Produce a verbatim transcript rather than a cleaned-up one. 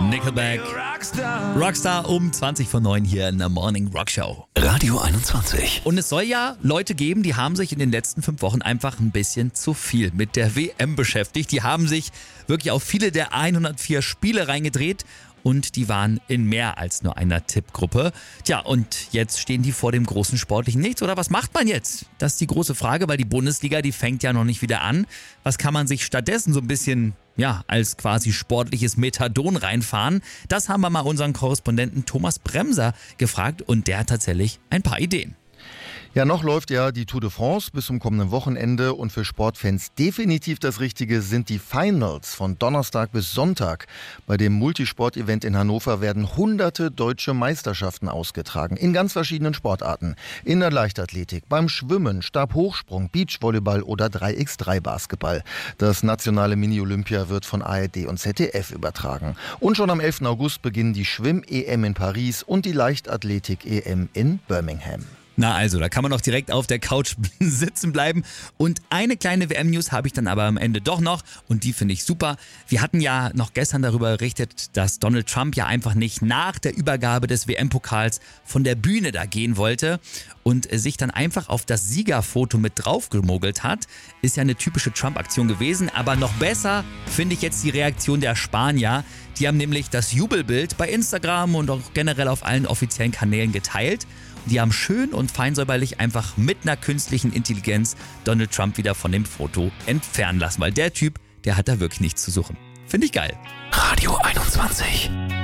Nickelback, Rockstar um zwanzig vor neun hier in der Morning Rock Show. Radio einundzwanzig. Und es soll ja Leute geben, die haben sich in den letzten fünf Wochen einfach ein bisschen zu viel mit der W M beschäftigt. Die haben sich wirklich auf viele der hundertvier Spiele reingedreht. Und die waren in mehr als nur einer Tippgruppe. Tja, und jetzt stehen die vor dem großen sportlichen Nichts. Oder was macht man jetzt? Das ist die große Frage, weil die Bundesliga, die fängt ja noch nicht wieder an. Was kann man sich stattdessen so ein bisschen, ja, als quasi sportliches Methadon reinfahren? Das haben wir mal unseren Korrespondenten Thomas Bremser gefragt und der hat tatsächlich ein paar Ideen. Ja, noch läuft ja die Tour de France bis zum kommenden Wochenende und für Sportfans definitiv das Richtige sind die Finals von Donnerstag bis Sonntag. Bei dem Multisport-Event in Hannover werden hunderte deutsche Meisterschaften ausgetragen, in ganz verschiedenen Sportarten. In der Leichtathletik, beim Schwimmen, Stabhochsprung, Beachvolleyball oder drei gegen drei Basketball. Das nationale Mini-Olympia wird von A R D und Z D F übertragen. Und schon am elften August beginnen die Schwimm-E M in Paris und die Leichtathletik-E M in Birmingham. Na also, da kann man doch direkt auf der Couch sitzen bleiben. Und eine kleine W M-News habe ich dann aber am Ende doch noch und die finde ich super. Wir hatten ja noch gestern darüber berichtet, dass Donald Trump ja einfach nicht nach der Übergabe des W M-Pokals von der Bühne da gehen wollte und sich dann einfach auf das Siegerfoto mit draufgemogelt hat. Ist ja eine typische Trump-Aktion gewesen, aber noch besser finde ich jetzt die Reaktion der Spanier. Die haben nämlich das Jubelbild bei Instagram und auch generell auf allen offiziellen Kanälen geteilt. Die haben schön und feinsäuberlich einfach mit einer künstlichen Intelligenz Donald Trump wieder von dem Foto entfernen lassen, weil der Typ, der hat da wirklich nichts zu suchen. Finde ich geil. Radio einundzwanzig.